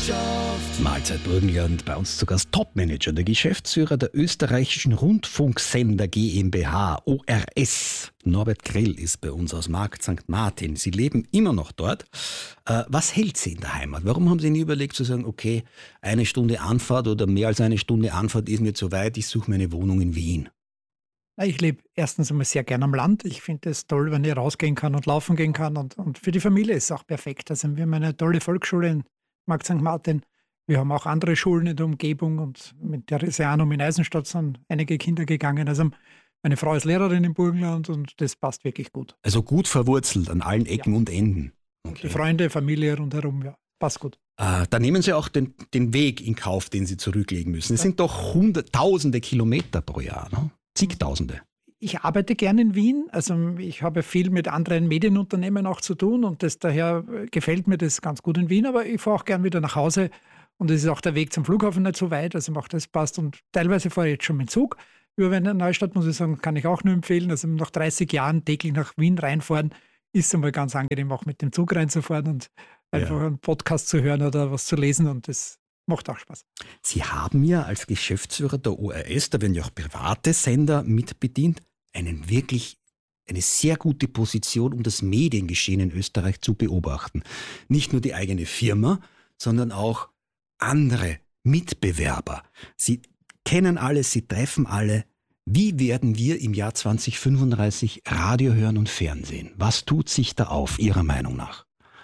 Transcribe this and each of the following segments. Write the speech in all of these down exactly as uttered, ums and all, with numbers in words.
Mahlzeit Burgenland, bei uns zu Gast Topmanager, der Geschäftsführer der österreichischen Rundfunksender GmbH, O R S. Norbert Grill ist bei uns aus Markt Sankt Martin. Sie leben immer noch dort. Äh, was hält Sie in der Heimat? Warum haben Sie nie überlegt zu sagen, okay, eine Stunde Anfahrt oder mehr als eine Stunde Anfahrt ist mir zu weit, ich suche mir eine Wohnung in Wien? Ich lebe erstens einmal sehr gern am Land. Ich finde es toll, wenn ich rausgehen kann und laufen gehen kann. Und, und für die Familie ist es auch perfekt. Also wir haben eine tolle Volksschule in Markt Sankt Martin. Wir haben auch andere Schulen in der Umgebung und mit der Theresianum in Eisenstadt sind einige Kinder gegangen. Also meine Frau ist Lehrerin im Burgenland und das passt wirklich gut. Also gut verwurzelt an allen Ecken Ja. und Enden. Okay. Die Freunde, Familie rundherum, ja, passt gut. Äh, da nehmen Sie auch den, den Weg in Kauf, den Sie zurücklegen müssen. Es sind doch hunderttausende Kilometer pro Jahr, ne? Zigtausende. Ich arbeite gerne in Wien, also ich habe viel mit anderen Medienunternehmen auch zu tun und das, daher gefällt mir das ganz gut in Wien, aber ich fahre auch gern wieder nach Hause und es ist auch der Weg zum Flughafen nicht so weit, also auch das passt und teilweise fahre ich jetzt schon mit dem Zug. Über Wiener Neustadt muss ich sagen, kann ich auch nur empfehlen, also nach dreißig Jahren täglich nach Wien reinfahren, ist es einmal ganz angenehm, auch mit dem Zug reinzufahren und einfach ja. einen Podcast zu hören oder was zu lesen und das macht auch Spaß. Sie haben ja als Geschäftsführer der O R S, da werden ja auch private Sender mitbedient, einen wirklich, eine sehr gute Position, um das Mediengeschehen in Österreich zu beobachten. Nicht nur die eigene Firma, sondern auch andere Mitbewerber. Sie kennen alle, Sie treffen alle. Wie werden wir im Jahr zwanzig fünfunddreißig Radio hören und Fernsehen? Was tut sich da auf, Ihrer Meinung nach?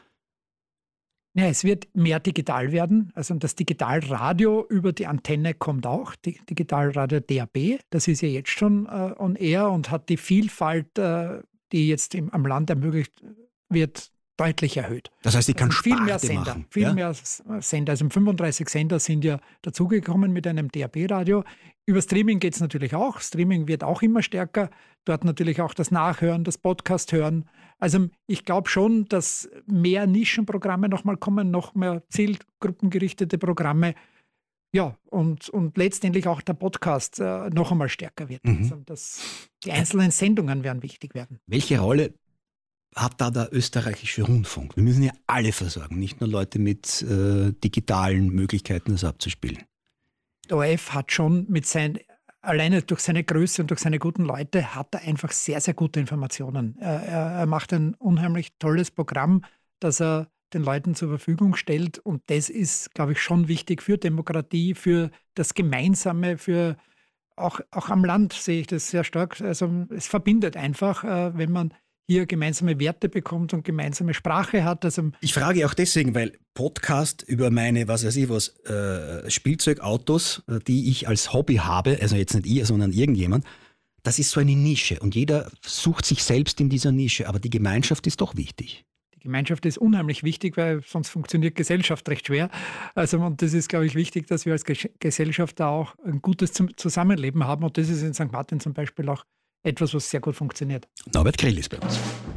Ja, es wird mehr digital werden. Also das Digitalradio über die Antenne kommt auch. Die Digitalradio D A B, das ist ja jetzt schon äh, on air und hat die Vielfalt, äh, die jetzt im, am Land ermöglicht wird, deutlich erhöht. Das heißt, ich kann also viel mehr Sender, machen. Viel ja? mehr Sender. Also fünfunddreißig Sender sind ja dazugekommen mit einem D A B-Radio. Über Streaming geht es natürlich auch. Streaming wird auch immer stärker. Dort natürlich auch das Nachhören, das Podcast hören. Also ich glaube schon, dass mehr Nischenprogramme nochmal kommen, noch mehr zielgruppengerichtete Programme. Ja, und, und letztendlich auch der Podcast äh, noch einmal stärker wird. Mhm. Also das, die einzelnen Sendungen werden wichtig werden. Welche Rolle hat da der österreichische Rundfunk? Wir müssen ja alle versorgen, nicht nur Leute mit äh, digitalen Möglichkeiten, das abzuspielen. Der O R F hat schon mit seinen, alleine durch seine Größe und durch seine guten Leute, hat er einfach sehr, sehr gute Informationen. Er, er, er macht ein unheimlich tolles Programm, das er den Leuten zur Verfügung stellt. Und das ist, glaube ich, schon wichtig für Demokratie, für das Gemeinsame, für auch, auch am Land sehe ich das sehr stark. Also es verbindet einfach, äh, wenn man hier gemeinsame Werte bekommt und gemeinsame Sprache hat. Also ich frage auch deswegen, weil Podcast über meine, was weiß ich was, äh, Spielzeugautos, äh, die ich als Hobby habe, also jetzt nicht ich, sondern irgendjemand, das ist so eine Nische und jeder sucht sich selbst in dieser Nische, aber die Gemeinschaft ist doch wichtig. Die Gemeinschaft ist unheimlich wichtig, weil sonst funktioniert Gesellschaft recht schwer. Also und das ist, glaube ich, wichtig, dass wir als Gesellschaft da auch ein gutes Zusammenleben haben und das ist in Sankt Martin zum Beispiel auch etwas, was sehr gut funktioniert. Norbert Grill ist bei uns.